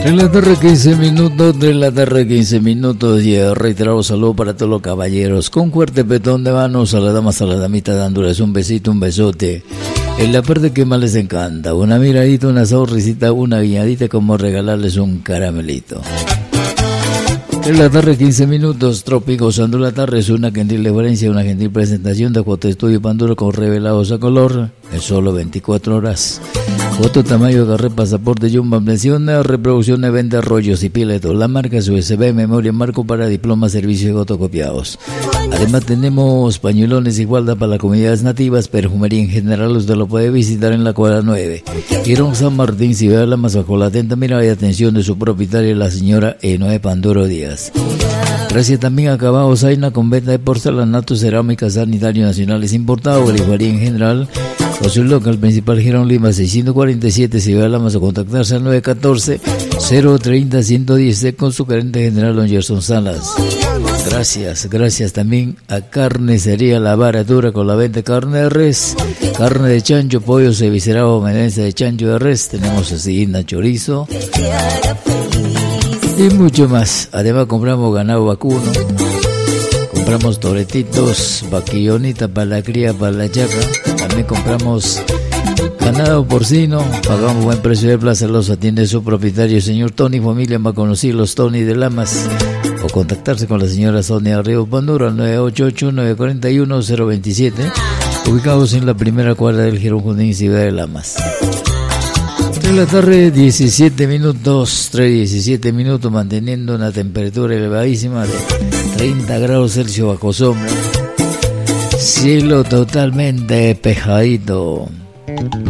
En la tarde 15 minutos, de la tarde 15 minutos, y reiterado saludo para todos los caballeros. Con fuerte petón de manos a la damas, a la damita, dándoles un besito, un besote. En la parte que más les encanta, una miradita, una sonrisita, una guiñadita, como regalarles un caramelito. En la tarde 15 minutos, Trópicos Ando la tarde es una gentil referencia, una gentil presentación de Foto Estudio Panduro con revelados a color en solo 24 horas. Foto tamaño, agarre, pasaporte, yumba, pensión, reproducción, venta, rollos y piletos. La marca es USB, memoria, marco para diplomas, servicios y fotocopiados. Además tenemos pañuelones y guarda para las comunidades nativas, perfumería en general, usted lo puede visitar en la cuadra 9. Girón San Martín, Ciudad de la Más, bajo la atenta mirada y atención de su propietaria, la señora Enoe Panduro Díaz. Gracias también a Cabao Zaina con venta de porcelanato, cerámica, sanitario nacionales importados, grifería en general. Socio local principal Girón Lima 647, Ciudad de la Más, a contactarse al 914-030-110 con su gerente general don Gerson Salas. Gracias también a Carnicería La Baratura con la venta de carne de res, carne de chancho, pollo, cevicerado, medense de chancho de res, tenemos cecina, chorizo y mucho más. Además compramos ganado vacuno, compramos toretitos, vaquillonita para la cría, para la chaca. También compramos ganado porcino, pagamos buen precio de plaza, los atiende su propietario, señor Tony. Familia más conocidos, los Tony de Lamas, o contactarse con la señora Sonia Río Panduro al 988-941-027, ubicados en la primera cuadra del Girón Junín, Ciudad de Lamas. De la tarde 17 minutos, 3:17 minutos, manteniendo una temperatura elevadísima de 30 grados Celsius bajo sombra, cielo totalmente despejadito.